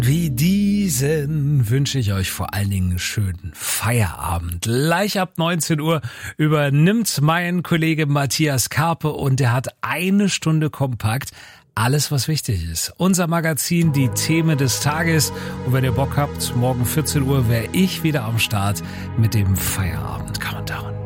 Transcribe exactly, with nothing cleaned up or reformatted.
Wie diesen wünsche ich euch vor allen Dingen einen schönen Feierabend. Gleich ab neunzehn Uhr übernimmt mein Kollege Matthias Karpe und der hat eine Stunde kompakt alles, was wichtig ist. Unser Magazin, die Themen des Tages. Und wenn ihr Bock habt, morgen vierzehn Uhr wäre ich wieder am Start mit dem Feierabend-Countdown.